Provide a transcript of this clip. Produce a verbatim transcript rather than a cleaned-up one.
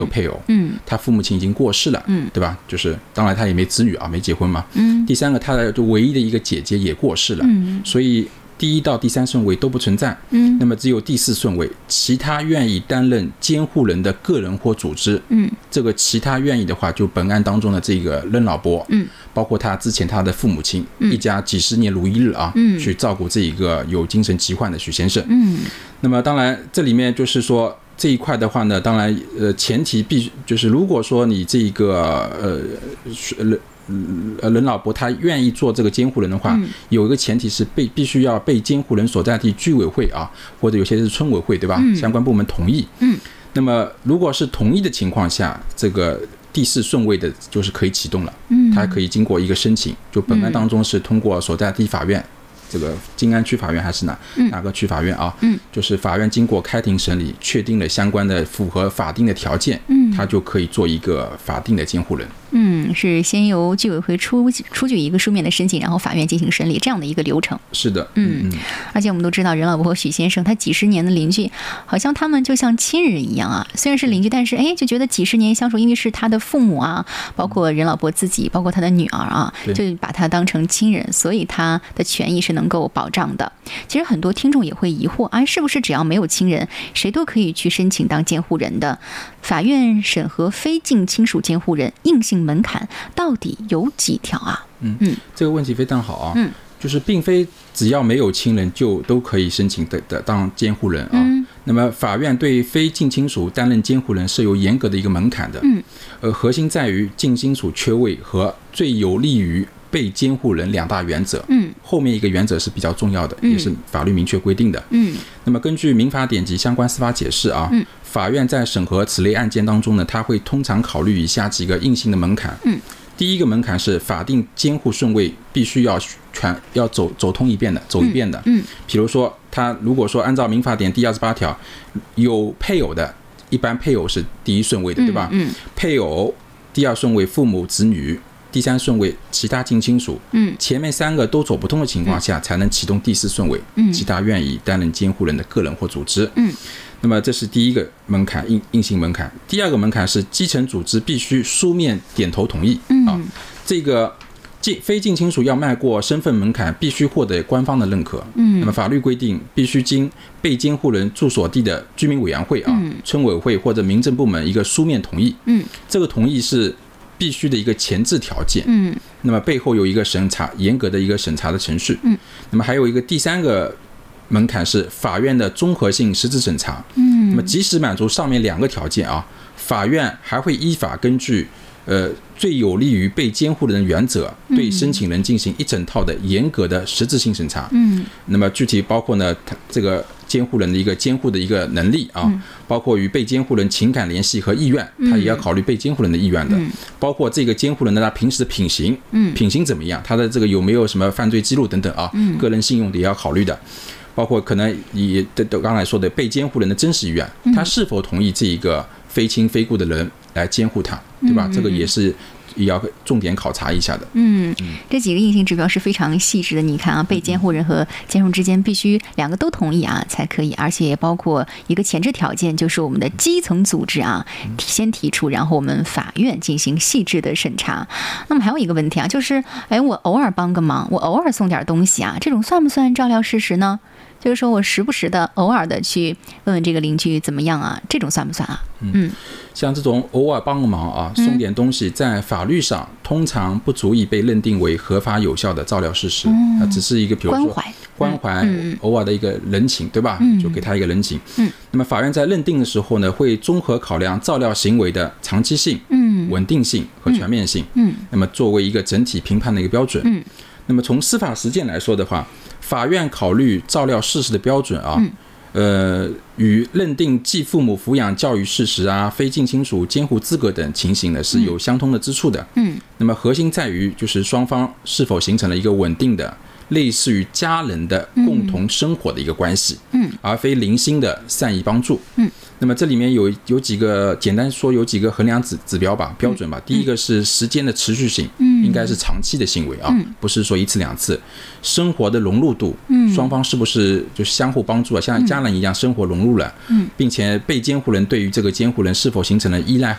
有配偶，嗯，他父母亲已经过世了，嗯，对吧？就是当然他也没子女啊，没结婚嘛，嗯。第三个，他的唯一的一个姐姐也过世了，嗯，所以第一到第三顺位都不存在，嗯，那么只有第四顺位，其他愿意担任监护人的个人或组织，嗯，这个其他愿意的话，就本案当中的这个任老伯，嗯，包括他之前他的父母亲，嗯，一家几十年如一日啊，嗯，去照顾这一个有精神疾患的许先生，嗯，那么当然这里面就是说。这一块的话呢，当然，呃，前提必须就是，如果说你这个呃呃任老伯他愿意做这个监护人的话，嗯、有一个前提是被必须要被监护人所在地居委会啊，或者有些是村委会，对吧？嗯、相关部门同意。嗯。那么，如果是同意的情况下，这个第四顺位的就是可以启动了。嗯。它可以经过一个申请，就本案当中是通过所在地法院。这个静安区法院还是哪、嗯、哪个区法院啊？嗯，就是法院经过开庭审理，确定了相关的符合法定的条件，嗯，他就可以做一个法定的监护人。 嗯，是先由居委会出出具一个书面的申请，然后法院进行审理，这样的一个流程。 是的， 嗯，嗯而且我们都知道任老伯和许先生他几十年的邻居，好像他们就像亲人一样啊。虽然是邻居，但是哎，就觉得几十年相处，因为是他的父母啊，包括任老伯自己，包括他的女儿啊，就把他当成亲人，所以他的权益是能够保障的。其实很多听众也会疑惑，哎，是不是只要没有亲人，谁都可以去申请当监护人的？法院审核非近亲属监护人硬性门槛到底有几条啊？ 嗯嗯，这个问题非常好啊。嗯，就是并非只要没有亲人就都可以申请的的当监护人啊。嗯，那么法院对非近亲属担任监护人是有严格的一个门槛的。嗯，呃，核心在于近亲属缺位和最有利于被监护人两大原则。嗯，后面一个原则是比较重要的，嗯、也是法律明确规定的。嗯，那么根据民法典及相关司法解释啊，嗯、法院在审核此类案件当中呢，他会通常考虑以下几个硬性的门槛。嗯，第一个门槛是法定监护顺位必须要全要走走通一遍的，走一遍的。嗯，比如说他如果说按照民法典第二十八条，有配偶的，一般配偶是第一顺位的，对吧？嗯，配偶第二顺位父母子女。第三顺位其他近亲属，嗯，前面三个都走不通的情况下，才能启动第四顺位，嗯，其他愿意担任监护人的个人或组织，嗯，那么这是第一个门槛，硬硬性门槛。第二个门槛是基层组织必须书面点头同意，嗯啊，这个非近亲属要迈过身份门槛，必须获得官方的认可，嗯，那么法律规定必须经被监护人住所地的居民委员会啊、嗯、村委会或者民政部门一个书面同意，嗯，这个同意是必须的一个前置条件，嗯，那么背后有一个审查严格的一个审查的程序，嗯，那么还有一个第三个门槛是法院的综合性实质审查，嗯，那么即使满足上面两个条件啊，法院还会依法根据呃最有利于被监护人的原则，对申请人进行一整套的严格的实质性审查，嗯，那么具体包括呢，这个监护人的一个监护的一个能力啊，嗯、包括与被监护人情感联系和意愿，他也要考虑被监护人的意愿的，嗯、包括这个监护人的他平时的品行，嗯，品行怎么样，他的这个有没有什么犯罪记录等等啊，嗯、个人信用的也要考虑的。包括可能以刚才说的被监护人的真实意愿，他是否同意这一个非亲非故的人来监护他，对吧？这个也是也要重点考察一下的。嗯， 这几个硬性指标是非常细致的。你看啊，被监护人和监护人之间必须两个都同意啊才可以，而且也包括一个前置条件，就是我们的基层组织啊先提出，然后我们法院进行细致的审查。那么还有一个问题啊，就是哎，我偶尔帮个忙，我偶尔送点东西啊，这种算不算照料事实呢？就是说我时不时的偶尔的去问问这个邻居怎么样啊，这种算不算啊？ 嗯，像这种偶尔帮个忙啊，送点东西，在法律上通常不足以被认定为合法有效的照料事实，嗯、它只是一个比如说关怀、 关怀、嗯、偶尔的一个人情，对吧？嗯、就给他一个人情。嗯，那么法院在认定的时候呢，会综合考量照料行为的长期性、嗯、稳定性和全面性，嗯，那么作为一个整体评判的一个标准。嗯，那么从司法实践来说的话，法院考虑照料事实的标准啊，嗯、呃，与认定继父母抚养教育事实啊、非近亲属监护资格等情形呢是有相通的之处的。嗯，那么核心在于就是双方是否形成了一个稳定的、类似于家人的共同生活的一个关系，嗯，而非零星的善意帮助。嗯，那么这里面有有几个简单说有几个衡量指指标吧、标准吧。第一个是时间的持续性，嗯，应该是长期的行为啊，嗯、不是说一次两次。生活的融入度，嗯，双方是不是就相互帮助啊，像家人一样生活融入了，嗯，并且被监护人对于这个监护人是否形成了依赖